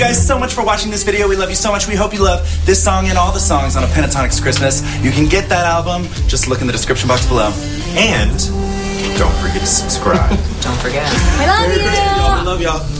guys so much for watching this video. We love you so much. We hope you love this song and all the songs on A Pentatonix Christmas. You can get that album. Just look in the description box below. And don't forget to subscribe. Don't forget. We love you. We love y'all.